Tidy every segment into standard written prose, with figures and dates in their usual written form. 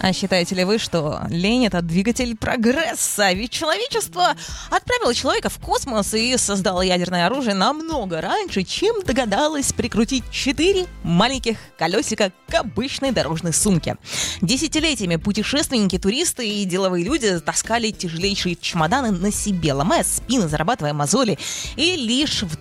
А считаете ли вы, что лень — это двигатель прогресса? Ведь человечество отправило человека в космос и создало ядерное оружие намного раньше, чем догадалось прикрутить 4 маленьких колесика к обычной дорожной сумке. Десятилетиями путешественники, туристы и деловые люди таскали тяжелейшие чемоданы на себе, ломая спины, зарабатывая мозоли. И лишь в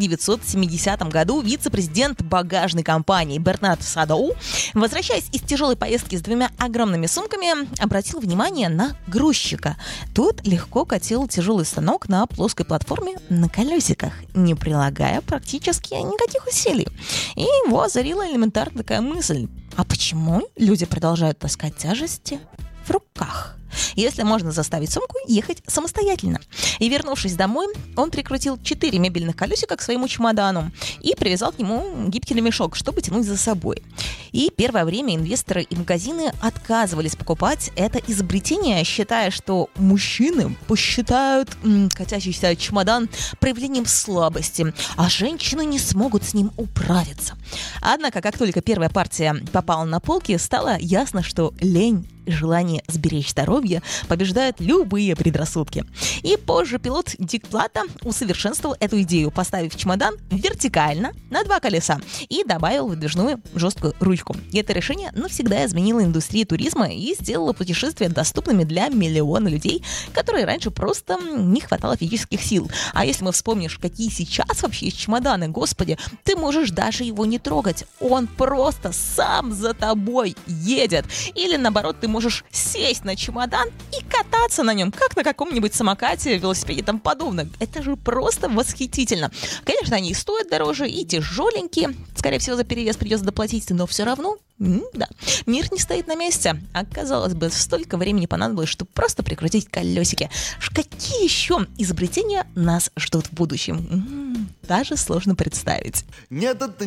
1970 году вице-президент багажной компании Бернард Садоу, возвращаясь из тяжелой поездки с 2 огромными сумками, обратил внимание на грузчика. Тот легко катил тяжелый станок на плоской платформе на колесиках, не прилагая практически никаких усилий. И его озарила элементарная такая мысль: а почему люди продолжают таскать тяжести в руках, если можно заставить сумку ехать самостоятельно? И, вернувшись домой, он прикрутил 4 мебельных колесика к своему чемодану и привязал к нему гибкий ремешок, чтобы тянуть за собой. И первое время инвесторы и магазины отказывались покупать это изобретение, считая, что мужчины посчитают катящийся чемодан проявлением слабости, а женщины не смогут с ним управиться. Однако, как только первая партия попала на полки, стало ясно, что лень и желание сберечь здоровье побеждают любые предрассудки. И позже пилот Дик Плата усовершенствовал эту идею, поставив чемодан вертикально на 2 колеса и добавил выдвижную жесткую ручку. И это решение навсегда изменило индустрию туризма и сделало путешествия доступными для миллиона людей, которые раньше просто не хватало физических сил. А если мы вспомнишь, какие сейчас вообще есть чемоданы, господи, ты можешь даже его не трогать. Он просто сам за тобой едет. Или наоборот, ты можешь сесть на чемодан и кататься на нем, как на каком-нибудь самокате, велосипеде и тому подобное. Это же просто восхитительно. Конечно, они и стоят дороже, и тяжеленькие. Скорее всего, за перевес придется доплатить, но все равно, да, мир не стоит на месте. А, казалось бы, столько времени понадобилось, чтобы просто прикрутить колесики. Какие еще изобретения нас ждут в будущем? Даже сложно представить. Нет, это